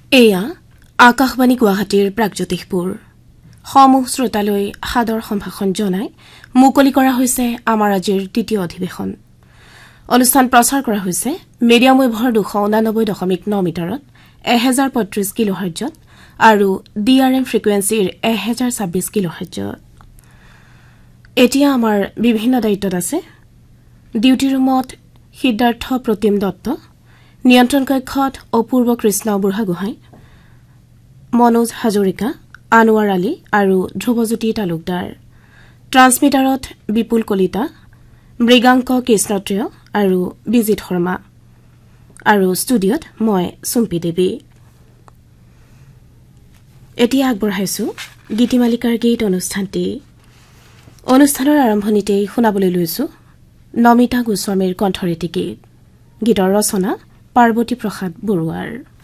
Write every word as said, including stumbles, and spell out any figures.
এয়া আকাশবাণী গুৱাহাটীৰ প্ৰাগজ্যোতিষপুৰ সমূহ শ্ৰোতালৈ সাদৰ সম্ভাষণ জনাই মুকলি কৰা হৈছে আমাৰ আজিৰ তৃতীয় অধিৱেশন। অনুষ্ঠান প্ৰচাৰ কৰা হৈছে মিডিয়াম ৱেভৰ দুশ ঊনানব্বৈ দশমিক ন মিটাৰত এহেজাৰ পঁয়ত্ৰিশ কিলোহাৰ্জত আৰু ডি আৰ এম ফ্ৰিকুৱেঞ্চিৰ এহেজাৰ ছাব্বিছ কিলোহাৰ্জত। এতিয়া আমাৰ বিভিন্ন দায়িত্বত আছে ডিউটি ৰুমত সিদ্ধাৰ্থ প্ৰতিম দত্ত, নিয়ন্ত্ৰণ কক্ষত অপূৰ্ব কৃষ্ণ বুঢ়াগোহাঁই, মনোজ হাজৰিকা, আনোৱাৰ আলী আৰু ধ্ৰুৱজ্যোতি তালুকদাৰ। ট্ৰান্সমিটাৰত বিপুল কলিতা, মৃগাংক কৃষ্ণত্ৰিয় আৰু বিজিত শৰ্মা আৰু ষ্টুডিঅত মই চুম্পী দেৱী। এতিয়া আগবঢ়াইছো গীতিমালিকাৰ গীত অনুষ্ঠানটি। অনুষ্ঠানৰ আৰম্ভণিতেই শুনাবলৈ লৈছো নমিতা গোস্বামীৰ কণ্ঠৰেটি গীত। গীতৰ ৰচনা পাৰ্বতী প্ৰসাদ বৰুৱাৰ।